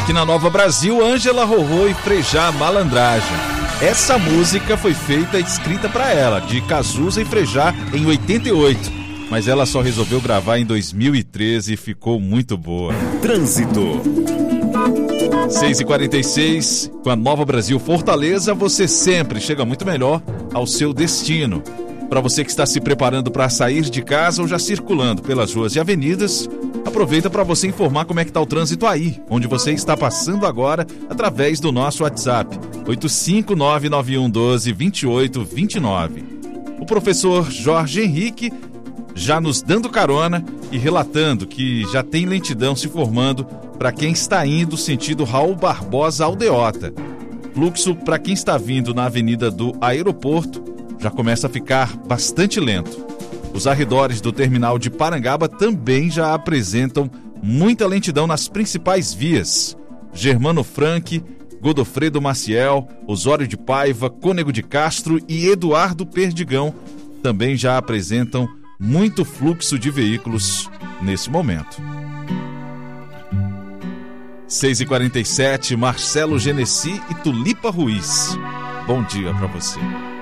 Aqui na Nova Brasil, Ângela Rorô e Frejá Malandragem. Essa música foi feita e escrita para ela, de Cazuza e Frejá, em 88. Mas ela só resolveu gravar em 2013 e ficou muito boa. Trânsito. 6h46, com a Nova Brasil Fortaleza, você sempre chega muito melhor ao seu destino. Para você que está se preparando para sair de casa ou já circulando pelas ruas e avenidas, aproveita para você informar como é que está o trânsito aí, onde você está passando agora, através do nosso WhatsApp, 85991122829. O professor Jorge Henrique já nos dando carona e relatando que já tem lentidão se formando para quem está indo sentido Raul Barbosa Aldeota. Fluxo para quem está vindo na Avenida do Aeroporto já começa a ficar bastante lento. Os arredores do terminal de Parangaba também já apresentam muita lentidão nas principais vias. Germano Franck, Godofredo Maciel, Osório de Paiva, Cônego de Castro e Eduardo Perdigão também já apresentam muito fluxo de veículos nesse momento. 6h47, Marcelo Genesi e Tulipa Ruiz. Bom dia para você.